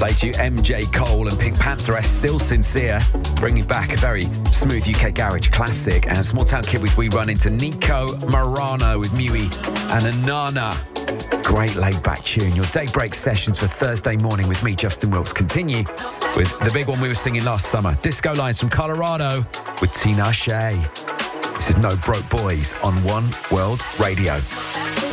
played you MJ Cole and Pink Pantheress, Still Sincere, bringing back a very smooth UK garage classic. And Small Town Kid, we run into Nico Morano with Mui and Anana. Great laid-back tune. Your daybreak sessions for Thursday morning with me, Justin Wilkes, continue with the big one we were singing last summer, Disco Lines from Colorado with Tina Shea. This is No Broke Boys on One World Radio.